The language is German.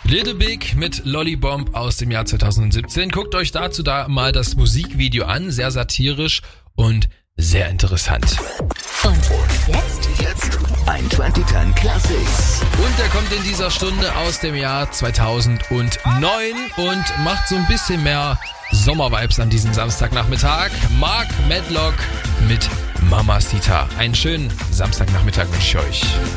Little Big mit Lollybomb aus dem Jahr 2017. Guckt euch dazu da mal das Musikvideo an. Sehr satirisch und sehr interessant. Und jetzt ein 2010 Classics. Und der kommt in dieser Stunde aus dem Jahr 2009 und macht so ein bisschen mehr Sommervibes an diesem Samstagnachmittag. Mark Medlock mit Mamacita. Einen schönen Samstagnachmittag wünsche ich euch.